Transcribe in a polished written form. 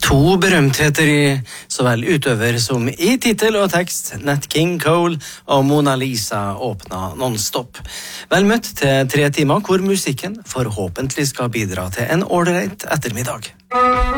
To berømtheter i så vel utøver som i titel og tekst. Nat King Cole og Mona Lisa åpna non-stop. Vel møtt til 3 timer hvor musikken forhåpentlig skal bidra til en ålreit ettermiddag.